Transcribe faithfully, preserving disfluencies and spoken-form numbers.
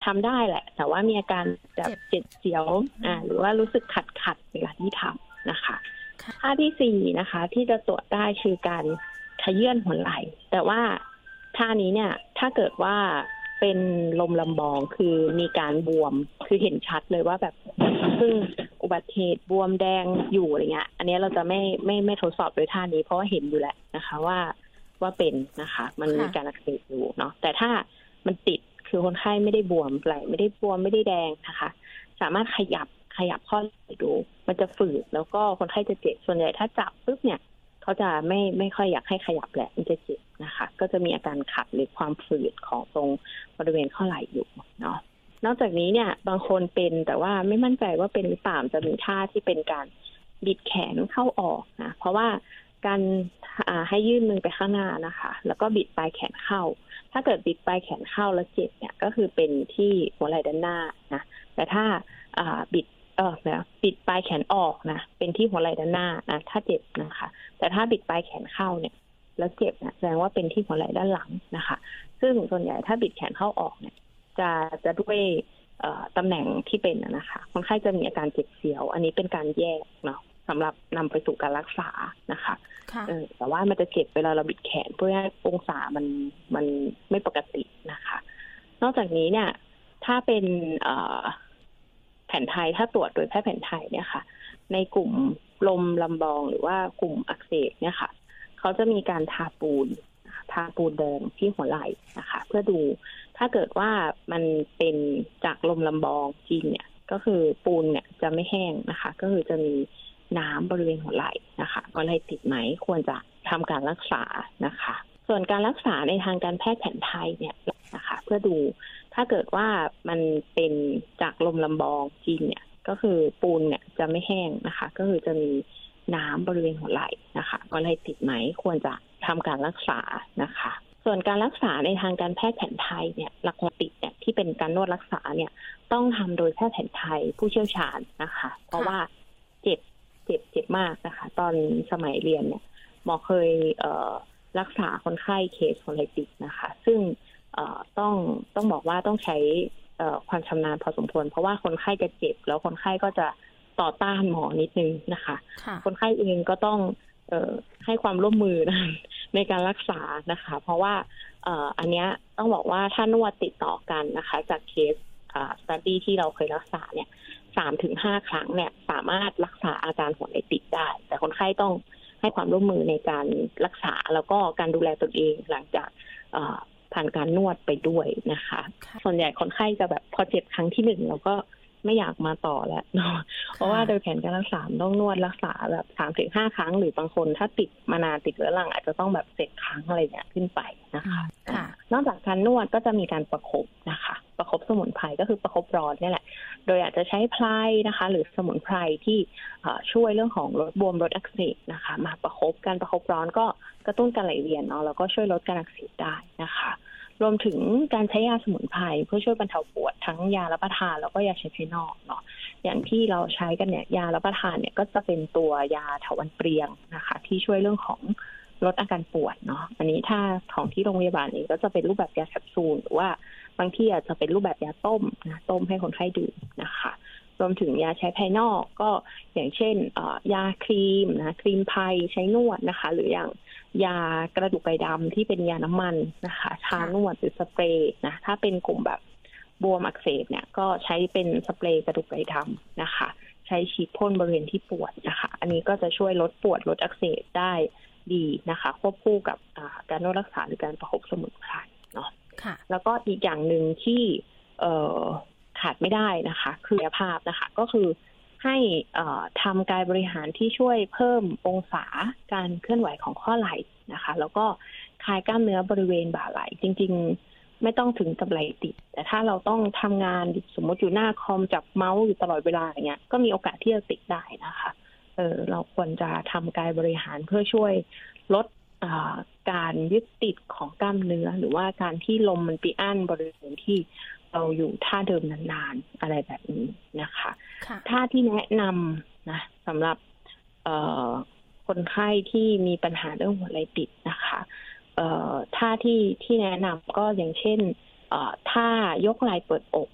ำได้แหละแต่ว่ามีอาการแบบเจ็บเสียวอ่าหรือว่ารู้สึกขัดขัดเวลาที่ทำนะคะท่าที่สี่นะคะที่จะตรวจได้คือการขยื่นหัวไหล่แต่ว่าท่านี้เนี่ยถ้าเกิดว่าเป็นลมลำบองคือมีการบวมคือเห็นชัดเลยว่าแบบซึ่งอุบัติเหตุบวมแดงอยู่อะไรเงี้ยอันนี้เราจะไม่ไม่ไม่ทดสอบโดยท่านี้เพราะว่าเห็นอยู่แหละนะคะว่าว่าเป็นนะคะมันมีการอักเสบอยู่เนาะแต่ถ้ามันติดคือคนไข้ไม่ได้บวมไหล่ไม่ได้บวมไม่ได้แดงนะคะสามารถขยับขยับข้อไหล่ดูมันจะฝืดแล้วก็คนไข้จะเจ็บส่วนใหญ่ถ้าจับปุ๊บเนี่ยเขาจะไม่ไม่ค่อยอยากให้ขยับแหละมันจะเจ็บนะคะก็จะมีอาการขัดหรือความฝืดของตรงบริเวณข้อไหล่อยู่เนาะนอกจากนี้เนี่ยบางคนเป็นแต่ว่าไม่มั่นใจว่าเป็นหรือเปล่าจะมีท่าที่เป็นการบิดแขนเข้าออกนะเพราะว่าการให้ยื่นมือไปข้างหน้านะคะแล้วก็บิดปลายแขนเข้าถ้าเกิดบิดปลายแขนเข้าแล้วเจ็บเนี่ยก็คือเป็นที่หัวไหล่ด้านหน้านะแต่ถ้าบิดเออนะบิดปลายแขนออกนะเป็นที่หัวไหล่ด้านหน้านะถ้าเจ็บนะคะแต่ถ้าบิดปลายแขนเข้าเนี่ยแล้วเจ็บนะแสดงว่าเป็นที่หัวไหล่ด้านหลังนะคะซึ่งส่วนใหญ่ถ้าบิดแขนเข้าออกเนี่ยจะจะด้วยตำแหน่งที่เป็นนะคะคนไข้จะมีอาการเจ็บเสียวอันนี้เป็นการแยกเนาะสำหรับนำไปสู่การรักษานะคะเออแต่ว่ามันจะเจ็บเวลาเราบิดแขนเพื่อให้องศามันมันไม่ปกตินะคะนอกจากนี้เนี่ยถ้าเป็นแผนไทยถ้าตรวจโดยแพทย์แผนไทยเนี่ยค่ะในกลุ่มลมลำบองหรือว่ากลุ่มอักเสบเนี่ยค่ะเขาจะมีการทาปูนทาปูนแดงที่หัวไหล่นะคะเพื่อดูถ้าเกิดว่ามันเป็นจากลมลำบองจริงเนี่ยก็คือปูนเนี่ยจะไม่แห้งนะคะก็คือจะมีน้ำบริเวณหัวไหล่นะคะก็เลยติดไหมควรจะทำการรักษานะคะส่วนการรักษาในทางการแพทย์แผนไทยเนี่ยนะคะเพื่อดูถ้าเกิดว่ามันเป็นจากลมลำบองจริงเนี่ยก็คือปูนเนี่ยจะไม่แห้งนะคะก็คือจะมีน้ำบริเวณหัวไหล่นะคะก็เลยติดไหมควรจะทำการรักษานะคะส่วนการรักษาในทางการแพทย์แผนไทยเนี่ยหลักปกติเนี่ยที่เป็นการนวดรักษาเนี่ยต้องทำโดยแพทย์แผนไทยผู้เชี่ยวชาญนะคะเพราะว่าเจ็บเจ็บเจ็บมากนะคะตอนสมัยเรียนเนี่ยหมอเคยเอ่อรักษาคนไข้เคสหัวไหล่ติดนะคะซึ่งเอ่อต้องต้องบอกว่าต้องใช้เอ่อความชำนาญพอสมควรเพราะว่าคนไข้จะเจ็บแล้วคนไข้ก็จะต่อต้านหมอนิดนึงนะคะคนไข้เองก็ต้องเอ่อให้ความร่วมมือนะในการรักษานะคะเพราะว่าเอ่ออันเนี้ยต้องบอกว่าถ้านวดติดต่อกันนะคะจากเคสอ่า study ที่เราเคยรักษาเนี่ยสามถึงห้าครั้งเนี่ยสามารถรักษาอาการหัวไหล่ติดได้แต่คนไข้ต้องให้ความร่วมมือในการรักษาแล้วก็การดูแลตนเองหลังจากผ่านการนวดไปด้วยนะคะส่วนใหญ่คนไข้จะแบบพอเจ็บครั้งที่หนึ่งแล้วก็ไม่อยากมาต่อแล้วเนาะเพราะว่าโดยแผนการรักษาต้องนวดรักษาแบบสามถึงห้าครั้งหรือบางคนถ้าติดมานานติดเรื้อรังอาจจะต้องแบบเจ็ดครั้งอะไรอย่างเงี้ยขึ้นไปนะคะนอกจากการนวดก็จะมีการประคบนะคะประคบสมุนไพรก็คือประคบร้อนนี่แหละโดยอาจจะใช้ไพรนะคะหรือสมุนไพรที่ช่วยเรื่องของลดบวมลดอักเสบนะคะมาประคบการประคบร้อนก็กระตุ้นการไหลเวียนเนาะแล้วก็ช่วยลดการอักเสบได้นะคะรวมถึงการใช้ยาสมุนไพรเพื่อช่วยบรรเทาปวดทั้งยารับประทานแล้วก็ยาใช้ภายนอกเนาะอย่างที่เราใช้กันเนี่ยยารับประทานเนี่ยก็จะเป็นตัวยาเถาวัลย์เปรียงนะคะที่ช่วยเรื่องของลดอาการปวดเนาะอันนี้ถ้าของที่โรงพยาบาลเองก็จะเป็นรูปแบบยาแคปซูลหรือว่าบางที่อาจจะเป็นรูปแบบยาต้มนะต้มให้คนไข้ดื่มนะคะรวมถึงยาใช้ภายนอกก็อย่างเช่นยาครีมนะครีมไพรใช้นวดนะคะหรืออย่างยากระดูกไก่ดำที่เป็นยาน้ำมันนะคะทานวดหรือสเปรย์นะถ้าเป็นกลุ่มแบบบวมอักเสบเนี่ยก็ใช้เป็นสเปรย์กระดูกไก่ดำนะคะใช้ฉีดพ่นบริเวณที่ปวดนะคะอันนี้ก็จะช่วยลดปวดลดอักเสบได้ดีนะคะควบคู่กับการนวดรักษาหรือการประคบสมุนไพรเนาะแล้วก็อีกอย่างหนึ่งที่ขาดไม่ได้นะคะคือกายภาพนะคะก็คือให้ทำกายบริหารที่ช่วยเพิ่มองศาการเคลื่อนไหวของข้อไหล่นะคะแล้วก็คลายกล้ามเนื้อบริเวณบ่าไหล่จริงๆไม่ต้องถึงกับไหล่ติดแต่ถ้าเราต้องทำงานสมมติอยู่หน้าคอมจับเมาส์อยู่ตลอดเวลาอย่างเงี้ยก็มีโอกาสที่จะติดได้นะคะเออเราควรจะทำกายบริหารเพื่อช่วยลดการยึดติดของกล้ามเนื้อหรือว่าการที่ลมมันไปอั้นบริเวณที่เราอยู่ท่าเดิมนานๆอะไรแบบนี้นะคะท่าที่แนะนำนะสำหรับคนไข้ที่มีปัญหาเรื่องหัวไหล่ติดนะคะท่าที่ที่แนะนำก็อย่างเช่นท่ายกไหล่เปิดอก